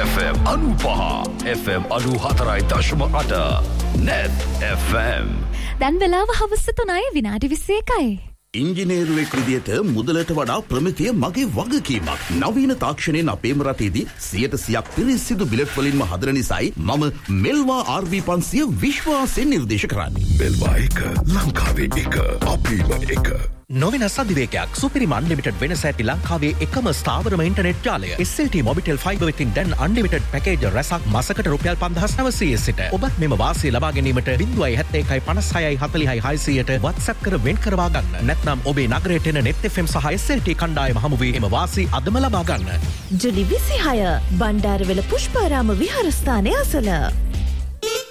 FM 95 FM 94.8 Net FM. දැන් වෙලාව හවස 3 විනාඩි 21යි. ඉංජිනේරුවෙක් විදියට මුදලට වඩා ප්‍රමිතිය මගේ වගකීමක්. නවීන තාක්ෂණයෙන් අපේම රටේදී 100% පිරිසිදු බිලට් වලින්ම හදන නිසායි මම මෙල්වා RV 500 විශ්වාසයෙන් නිර්දේශ කරන්නේ. මෙල්වා එක ලංකාවේ එක අපේම එක. නොවෙන සදිවේකයක් සුපිරිම අන්ලිමිටඩ් වෙනස ඇති ලංකාවේ එකම ස්ථාවරම ඉන්ටර්නෙට් ජාලය SLT මොබිටෙල් ෆයිබර් වෙතින් දැන් අන්ලිමිටඩ් පැකේජ් රැසක් මාසකට රුපියල් 5900 සිට ඔබත් මෙම වාසිය ලබා ගැනීමට 071 56 40 600ට WhatsApp කර වෙන් කරවා ගන්න. නැත්නම් ඔබේ නගරයට එන Net FM සහ SLT කණ්ඩායම හමු වී එම වාසි අදම ලබා ගන්න. ජුලි 26 බණ්ඩාරවැල පුෂ්පාරාම විහාරස්ථානයේ අසල